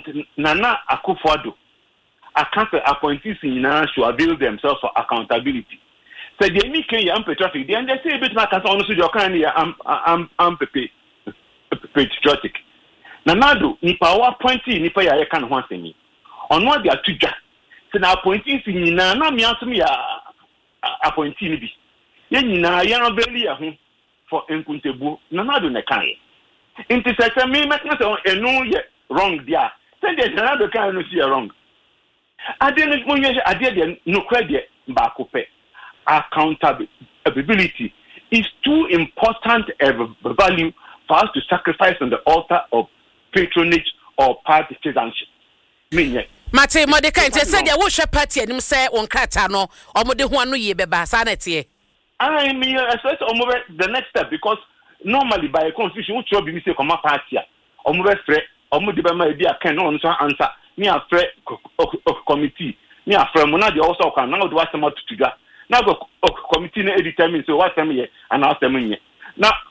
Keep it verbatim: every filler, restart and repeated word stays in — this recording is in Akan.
Nana Akufo-Addo, I can't say appointees in should avail themselves for accountability. So they make a patriotic. They say a bit like us on your kind of I'm I'm patriotic. Nanado, Nipa wa appointee Nipa ya can want me. On what they are two judges. So now appointees in Nana me answer me appointee be. Yen na yan belly for Nkuntebu. Nanado ne kan. Intercessor me make not a no yet wrong there. Then there's another kind of see wrong. I didn't when you I did no credit back up. Accountability is too important a value for us to sacrifice on the altar of patronage or partisanship. Meaning, Mate Mordecai said, "I wish a party and him say on Cratano or Modehuano ye beba sanity." I mean, assess the next step because normally by a constitution, which will be say come up party or move threat or Mudibama be a can answer me a threat committee. Me a friend, Monadi also can now do what I'm to do. Now go committee determine so what time here and ask them in. Now